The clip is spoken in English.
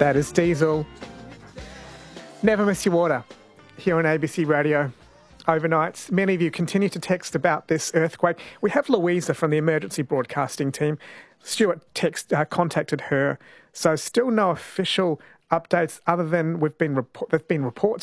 That is Diesel. Never miss your water here on ABC Radio. Overnight, many of you continue to text about this earthquake. We have Louisa from the emergency broadcasting team. Stuart contacted her, so still no official updates other than there've been reports